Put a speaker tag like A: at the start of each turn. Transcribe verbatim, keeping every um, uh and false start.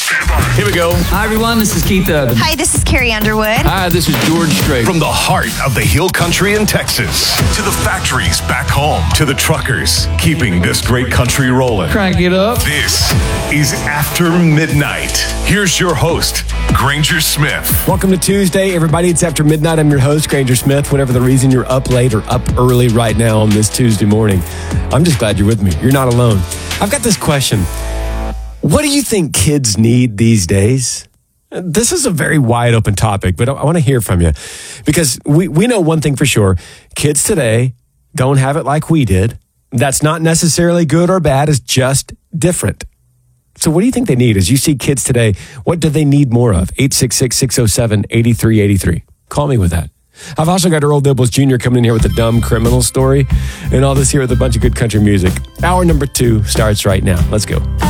A: Here we go.
B: Hi, everyone. This is Keith Urban.
C: Hi, this is Carrie Underwood.
A: Hi, this is George Strait.
D: From the heart of the Hill Country in Texas to the factories back home to the truckers keeping this great country rolling.
A: Crank it up.
D: This is After Midnight. Here's your host, Granger Smith.
E: Welcome to Tuesday, everybody. It's After Midnight. I'm your host, Granger Smith. Whatever the reason you're up late or up early right now on this Tuesday morning, I'm just glad you're with me. You're not alone. I've got this question. What do you think kids need these days? This is a very wide open topic, but I want to hear from you because we, we know one thing for sure. Kids today don't have it like we did. That's not necessarily good or bad. It's just different. So what do you think they need? As you see kids today, what do they need more of? eight six six, six oh seven, eight three eight three. Call me with that. I've also got Earl Dibbles Junior coming in here with a dumb criminal story and all this here with a bunch of good country music. Hour number two starts right now. Let's go.